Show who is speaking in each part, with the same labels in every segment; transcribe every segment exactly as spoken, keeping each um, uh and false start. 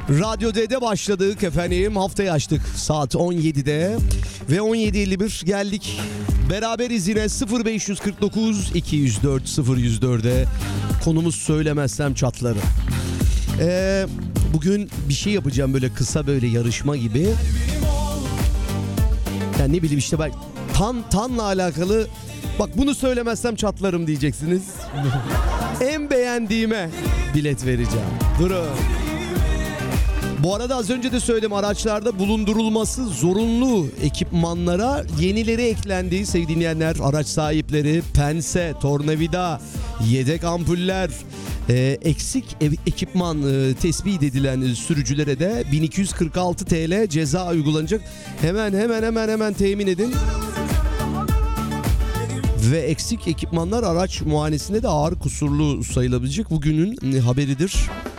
Speaker 1: Radyo D'de başladık efendim. Haftayı açtık saat on yedide ve on yedi elli bir geldik. Beraberiz yine sıfır beş kırk dokuz iki yüz dört sıfır yüz dörde. Konumuz söylemezsem çatlarım. Ee, bugün bir şey yapacağım böyle kısa, böyle yarışma gibi. Yani ne bileyim işte ben tan tanla alakalı, bak bunu söylemezsem çatlarım diyeceksiniz. En beğendiğime bilet vereceğim. Durun. Bu arada az önce de söyledim, araçlarda bulundurulması zorunlu ekipmanlara yenileri eklendi sevgili dinleyenler. Araç sahipleri pense, tornavida, yedek ampuller, e, eksik ekipman e, tespit edilen sürücülere de bin iki yüz kırk altı TL ceza uygulanacak. Hemen hemen hemen hemen temin edin. Ve eksik ekipmanlar araç muayenesinde de ağır kusurlu sayılabilecek. Bugünün haberidir.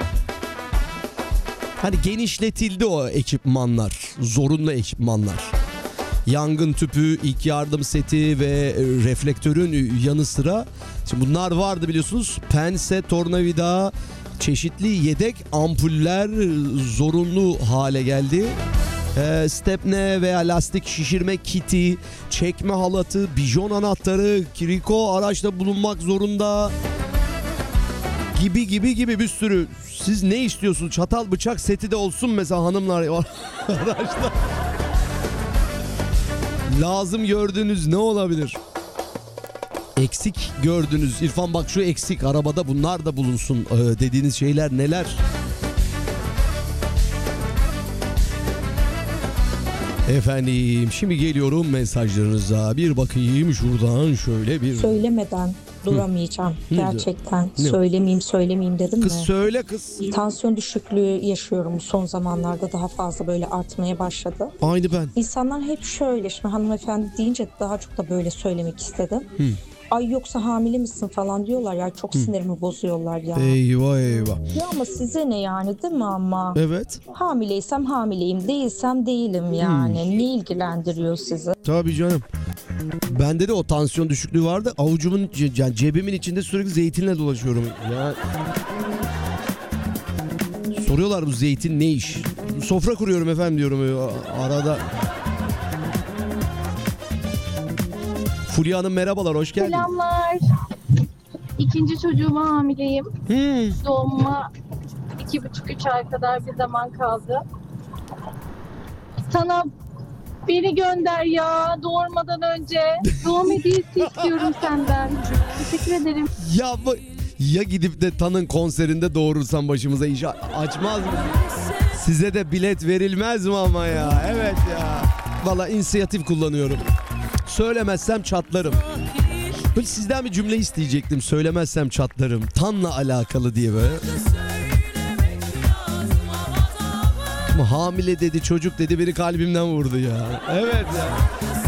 Speaker 1: Hani genişletildi o ekipmanlar, zorunlu ekipmanlar. Yangın tüpü, ilk yardım seti ve reflektörün yanı sıra, şimdi bunlar vardı biliyorsunuz. Pense, tornavida, çeşitli yedek ampuller zorunlu hale geldi. E, stepne veya lastik şişirme kiti, çekme halatı, bijon anahtarı, kriko araçta bulunmak zorunda. Gibi gibi gibi bir sürü. Siz ne istiyorsunuz? Çatal bıçak seti de olsun mesela hanımlar. Arkadaşlar. Lazım gördüğünüz ne olabilir? Eksik gördünüz. İrfan bak şu eksik, arabada bunlar da bulunsun ee, dediğiniz şeyler neler? Efendim şimdi geliyorum mesajlarınıza. Bir bakayım şuradan şöyle bir...
Speaker 2: Söylemeden duramayacağım.
Speaker 1: Hı.
Speaker 2: Gerçekten.
Speaker 1: Ne?
Speaker 2: Söylemeyeyim söylemeyeyim dedim
Speaker 1: Kız
Speaker 2: mi?
Speaker 1: söyle kız.
Speaker 2: Tansiyon düşüklüğü yaşıyorum son zamanlarda, daha fazla böyle artmaya başladı.
Speaker 1: Aynı ben.
Speaker 2: İnsanlar hep şöyle, şimdi hanımefendi deyince daha çok da böyle söylemek istedim.
Speaker 1: Hı.
Speaker 2: Ay yoksa hamile misin falan diyorlar ya, çok sinirimi bozuyorlar ya.
Speaker 1: Eyvah eyvah.
Speaker 2: Ya ama size ne yani, değil mi ama?
Speaker 1: Evet.
Speaker 2: Hamileysem hamileyim, değilsem değilim yani. Ne ilgilendiriyor sizi?
Speaker 1: Tabii canım. Bende de o tansiyon düşüklüğü vardı. Avucumun, yani cebimin içinde sürekli zeytinle dolaşıyorum. Ya. Soruyorlar bu zeytin ne iş? Sofra kuruyorum efendim diyorum arada. Fulya Hanım merhabalar, hoş geldin.
Speaker 3: Selamlar. İkinci çocuğuma hamileyim.
Speaker 1: Hmm.
Speaker 3: Doğumuma iki buçuk üç ay kadar bir zaman kaldı. Sana beni gönder ya, doğurmadan önce. Doğum hediyesi istiyorum senden. Teşekkür ederim.
Speaker 1: Ya bu, ya gidip de Tan'ın konserinde doğurursam başımıza iş açmaz mı? Size de bilet verilmez mi ama ya? Evet ya. Valla inisiyatif kullanıyorum. Söylemezsem çatlarım. Böyle sizden bir cümle isteyecektim. Söylemezsem çatlarım. Tan'la alakalı diye böyle. Ama hamile dedi, çocuk dedi, beni kalbimden vurdu ya. Evet ya.